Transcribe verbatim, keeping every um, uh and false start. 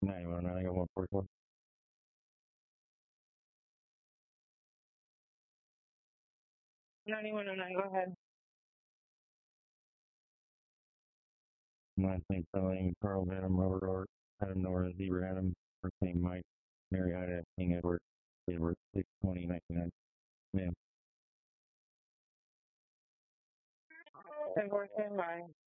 ninety-one, I got one forty-four. ninety-one oh nine, go ahead. Last name spelling Carl Venom Robert Adam Nora Zebra Adam. First name Mike. Mary Ida King Edward. Edward six twenty ninety-nine. Ma'am. Invoice in by